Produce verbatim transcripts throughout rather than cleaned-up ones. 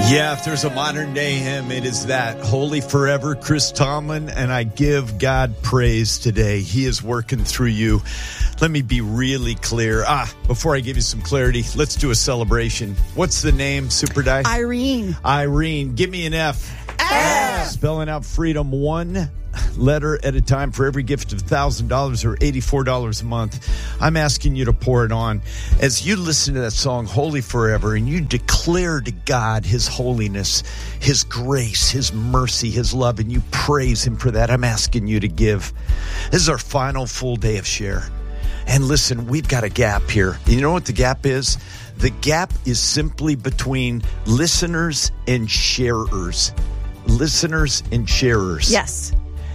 Yeah, if there's a modern day hymn, it is that. Holy Forever, Chris Tomlin, and I give God praise today. He is working through you. Let me be really clear. Ah, before I give you some clarity, let's do a celebration. What's the name, Super Die? Irene. Irene. Give me an F. F. Spelling out freedom one letter at a time for every gift of one thousand dollars or eighty-four dollars a month. I'm asking you to pour it on. As you listen to that song, Holy Forever, and you declare to God His holiness, His grace, His mercy, His love, and you praise Him for that, I'm asking you to give. This is our final full day of Share. And listen, we've got a gap here. You know what the gap is? The gap is simply between listeners and sharers. Listeners and sharers. Yes.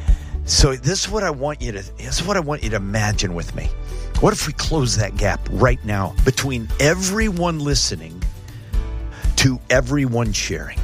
So this is what I want you to this is what I want you to imagine with me. What if we close that gap right now between everyone listening to everyone sharing?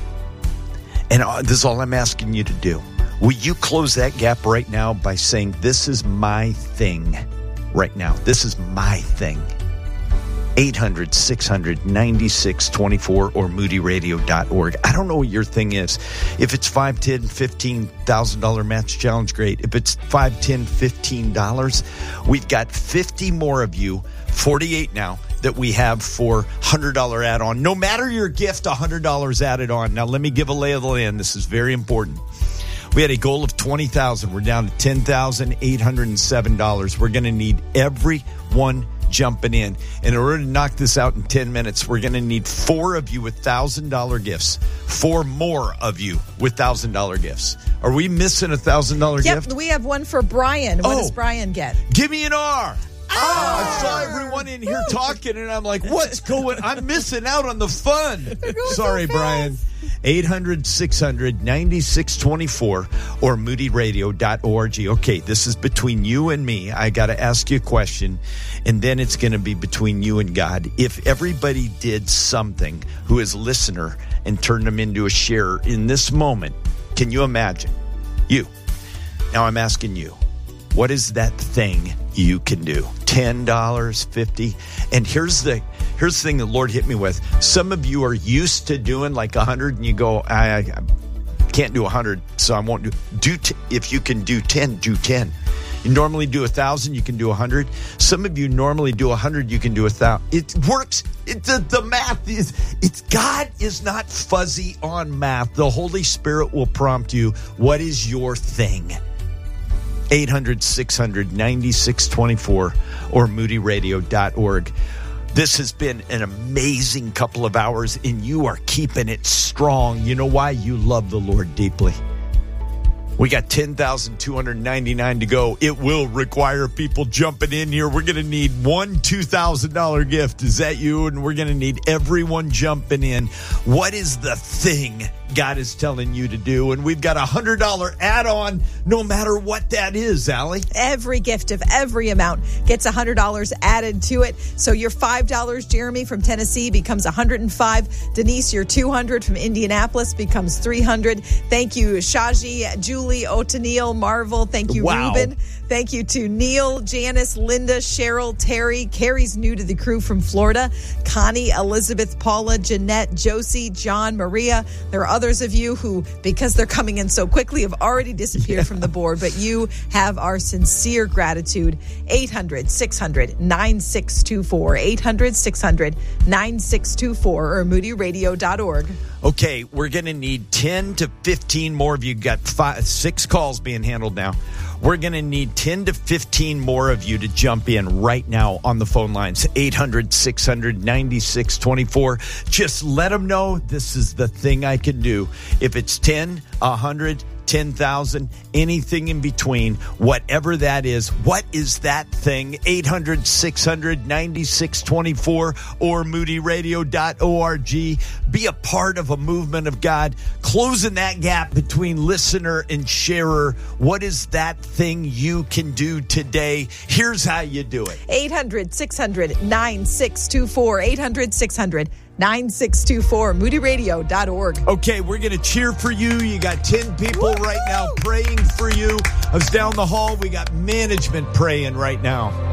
And this is all I'm asking you to do. Will you close that gap right now by saying, this is my thing right now. This is my thing. eight hundred, six hundred, ninety-six twenty-four or moody radio dot org. I don't know what your thing is. If it's five, ten, fifteen thousand dollars match challenge, great. If it's five, ten, fifteen dollars, we've got fifty more of you, forty-eight now, that we have for one hundred dollars add-on. No matter your gift, one hundred dollars added on. Now, let me give a lay of the land. This is very important. We had a goal of twenty thousand dollars. We're down to ten thousand eight hundred seven dollars. We're going to need everyone jumping in. And in order to knock this out in ten minutes, we're going to need four of you with one thousand dollars gifts. Four more of you with one thousand dollars gifts. Are we missing a one thousand dollars yep, gift? Yep, we have one for Brian. What oh, does Brian get? Give me an R. Oh, I saw everyone in here talking, and I'm like, what's going on? I'm missing out on the fun. Sorry, so Brian. eight hundred, six hundred, ninety-six twenty-four or moody radio dot org. Okay, this is between you and me. I got to ask you a question, and then it's going to be between you and God. If everybody did something who is a listener and turned them into a sharer in this moment, can you imagine? You. Now I'm asking you. What is that thing you can do? ten dollars, fifty dollars. And here's the here's the thing the Lord hit me with. Some of you are used to doing like one hundred, and you go, I, I can't do one hundred, so I won't do. do t- if you can do ten, do ten. You normally do one thousand, you can do one hundred. Some of you normally do one hundred, you can do one thousand. It works. It, the, the math is, it's God is not fuzzy on math. The Holy Spirit will prompt you. What is your thing? eight hundred, six hundred, ninety-six twenty-four or moody radio dot org. This has been an amazing couple of hours, and you are keeping it strong. You know why? You love the Lord deeply. We got ten thousand two hundred ninety-nine to go. It will require people jumping in here. We're going to need one two thousand dollars gift. Is that you? And we're going to need everyone jumping in. What is the thing God is telling you to do? And we've got a one hundred dollars add-on no matter what that is, Allie. Every gift of every amount gets one hundred dollars added to it. So your five dollars, Jeremy, from Tennessee becomes one hundred five dollars. Denise, your two hundred dollars from Indianapolis becomes three hundred dollars. Thank you, Shaji, Julie, O'Tonnell, Marvel. Thank you, wow. Ruben. Thank you to Neil, Janice, Linda, Cheryl, Terry. Carrie's new to the crew from Florida. Connie, Elizabeth, Paula, Jeanette, Josie, John, Maria. There are others of you who, because they're coming in so quickly, have already disappeared yeah. from the board. But you have our sincere gratitude. eight hundred, six hundred, nine six two four. eight hundred, six hundred, nine six two four or moody radio dot org. Okay, we're going to need ten to fifteen more of you. Got five, six calls being handled now. We're going to need ten to fifteen more of you to jump in right now on the phone lines. eight hundred, six hundred, ninety-six twenty-four. Just let them know this is the thing I can do. If it's ten, one hundred, ten thousand, anything in between, whatever that is, what is that thing? eight hundred, six hundred, ninety-six twenty-four or moody radio dot org. Be a part of a movement of God, closing that gap between listener and sharer. What is that thing you can do today? Here's how you do it. eight hundred, six hundred, nine six two four. eight hundred, six hundred, nine six two four. moody radio dot org. Okay, we're going to cheer for you. You got ten people Woo-hoo! Right now praying for you. I was down the hall. We got management praying right now.